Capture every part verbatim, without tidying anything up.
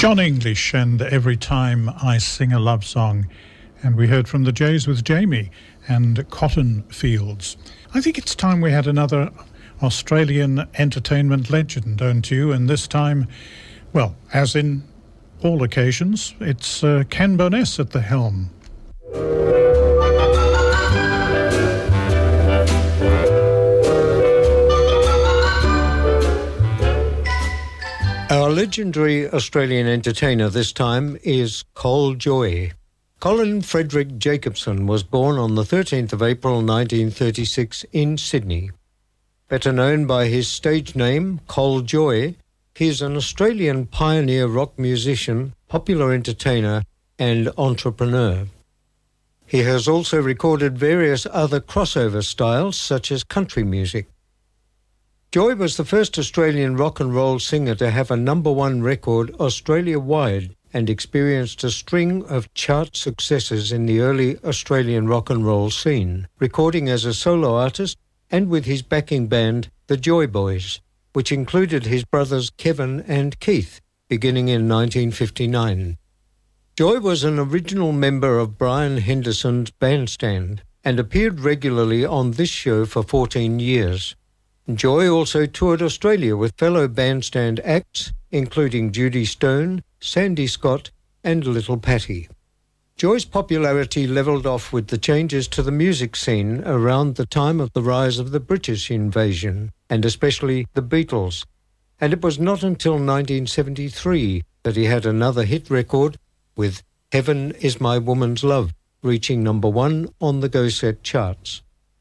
John English and Every Time I Sing a Love Song. And we heard from the Jays with Jamie and Cotton Fields. I think it's time we had another Australian entertainment legend, don't you? And this time, well, as in all occasions, it's uh, Ken Bowness at the helm. Our legendary Australian entertainer this time is Col Joye. Colin Frederick Jacobson was born on the thirteenth of April nineteen thirty-six in Sydney. Better known by his stage name, Col Joye, he is an Australian pioneer rock musician, popular entertainer and entrepreneur. He has also recorded various other crossover styles such as country music. Joye was the first Australian rock and roll singer to have a number one record Australia-wide and experienced a string of chart successes in the early Australian rock and roll scene, recording as a solo artist and with his backing band, the Joy Boys, which included his brothers Kevin and Keith, beginning in nineteen fifty-nine. Joye was an original member of Brian Henderson's Bandstand and appeared regularly on this show for fourteen years. Joye also toured Australia with fellow Bandstand acts, including Judy Stone, Sandy Scott and Little Pattie. Joye's popularity levelled off with the changes to the music scene around the time of the rise of the British invasion, and especially the Beatles, and it was not until nineteen seventy-three that he had another hit record with Heaven Is My Woman's Love, reaching number one on the Go Set charts.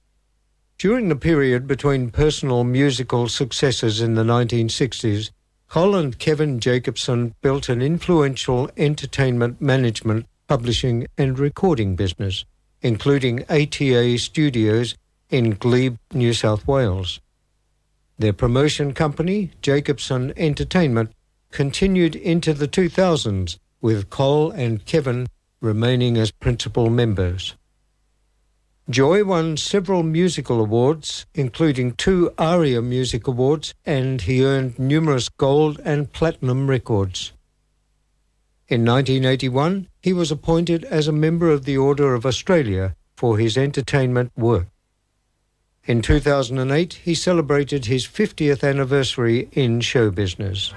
During the period between personal musical successes in the nineteen sixties, Col and Kevin Jacobson built an influential entertainment management, publishing and recording business, including A T A Studios in Glebe, New South Wales. Their promotion company, Jacobson Entertainment, continued into the two thousands, with Col and Kevin remaining as principal members. Joye won several musical awards, including two ARIA Music Awards, and he earned numerous gold and platinum records. In nineteen eighty-one, he was appointed as a member of the Order of Australia for his entertainment work. In two thousand eight, he celebrated his fiftieth anniversary in show business.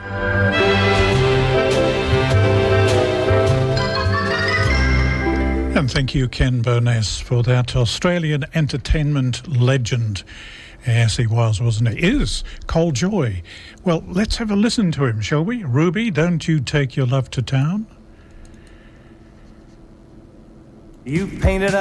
And thank you, Ken Bowness, for that Australian entertainment legend. Yes, he was, wasn't he? Is Col Joye. Well, let's have a listen to him, shall we? Ruby, don't you take your love to town? You painted